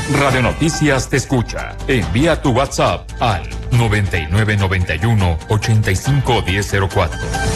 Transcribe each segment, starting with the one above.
Radio Noticias te escucha. Envía tu WhatsApp al 9991-851004.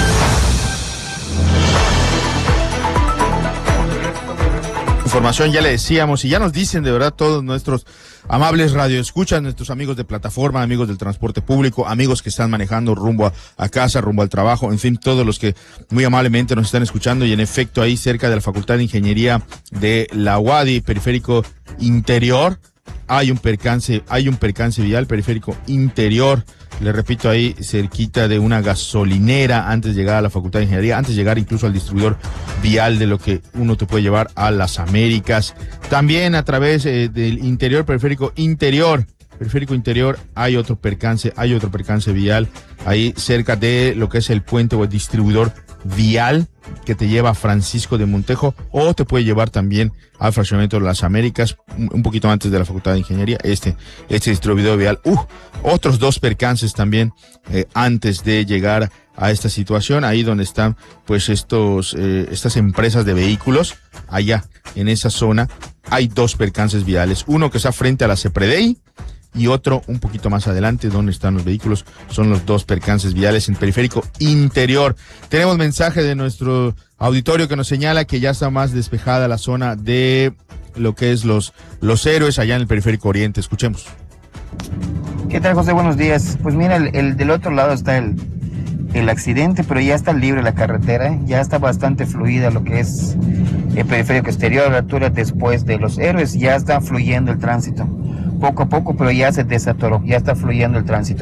Información, ya le decíamos, y ya nos dicen de verdad todos nuestros amables radioescuchas, nuestros amigos de plataforma, amigos del transporte público, amigos que están manejando rumbo a casa, rumbo al trabajo, en fin, todos los que muy amablemente nos están escuchando. Y en efecto, ahí cerca de la Facultad de Ingeniería de la UADY, periférico interior, hay un percance vial, periférico interior. Le repito, ahí cerquita de una gasolinera, antes de llegar a la Facultad de Ingeniería, antes de llegar incluso al distribuidor vial de lo que uno te puede llevar a las Américas. También a través del interior, periférico interior, hay otro percance vial, ahí cerca de lo que es el puente o el distribuidor vial que te lleva a Francisco de Montejo, o te puede llevar también al fraccionamiento de las Américas, un poquito antes de la Facultad de Ingeniería, este distribuidor vial. Otros dos percances también antes de llegar a esta situación, ahí donde están pues estas empresas de vehículos, allá en esa zona hay dos percances viales, uno que está frente a la CEPREDEI y otro un poquito más adelante donde están los vehículos. Son los dos percances viales en periférico interior. Tenemos mensaje de nuestro auditorio que nos señala que ya está más despejada la zona de lo que es los Héroes allá en el periférico oriente. Escuchemos. ¿Qué tal, José? Buenos días. Pues mira, el del otro lado está el accidente, pero ya está libre la carretera, ya está bastante fluida lo que es el periférico exterior, a la altura después de los Héroes, ya está fluyendo el tránsito. Poco a poco, pero ya se desatoró, ya está fluyendo el tránsito.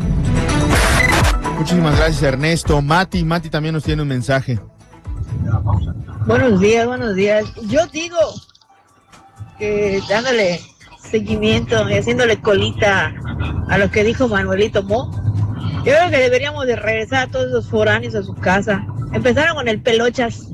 Muchísimas gracias, Ernesto. Mati también nos tiene un mensaje. Buenos días. Yo digo que dándole seguimiento y haciéndole colita a lo que dijo Manuelito Mo, yo creo que deberíamos de regresar a todos los foráneos a su casa. Empezaron con el Pelochas.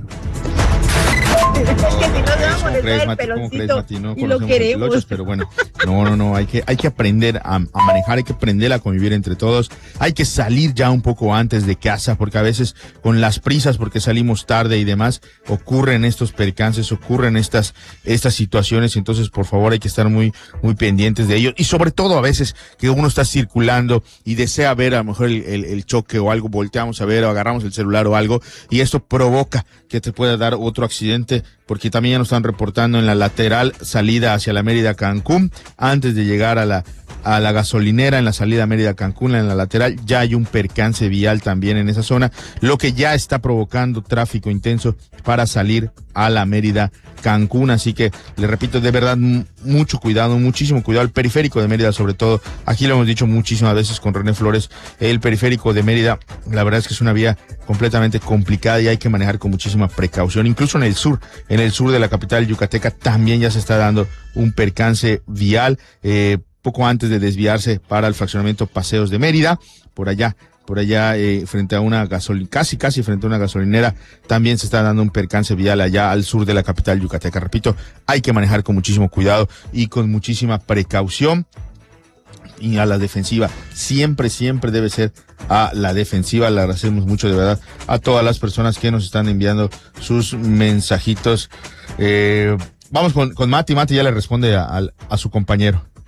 Es que si no le vamos a molestar el peloncito y lo queremos. Pelochas, pero bueno, no, hay que aprender a manejar, hay que aprender a convivir entre todos, hay que salir ya un poco antes de casa, porque a veces con las prisas, porque salimos tarde y demás, ocurren estos percances, ocurren estas situaciones. Entonces, por favor, hay que estar muy pendientes de ello, y sobre todo a veces que uno está circulando y desea ver a lo mejor el choque o algo, volteamos a ver o agarramos el celular o algo, y esto provoca que te pueda dar otro accidente, porque también ya nos están reportando en la lateral salida hacia la Mérida Cancún, antes de llegar a la gasolinera, en la salida Mérida Cancún, en la lateral, ya hay un percance vial también en esa zona, lo que ya está provocando tráfico intenso para salir a la Mérida Cancún. Así que, le repito, de verdad, mucho cuidado, muchísimo cuidado. El periférico de Mérida, sobre todo, aquí lo hemos dicho muchísimas veces con René Flores, el periférico de Mérida, la verdad es que es una vía completamente complicada y hay que manejar con muchísima precaución. Incluso en el sur de la capital yucateca también ya se está dando un percance vial, poco antes de desviarse para el fraccionamiento Paseos de Mérida, por allá frente a una casi frente a una gasolinera, también se está dando un percance vial allá al sur de la capital yucateca. Repito, hay que manejar con muchísimo cuidado y con muchísima precaución. Y a la defensiva, siempre debe ser a la defensiva. Le agradecemos mucho, de verdad, a todas las personas que nos están enviando sus mensajitos. Vamos con Mati ya le responde a su compañero.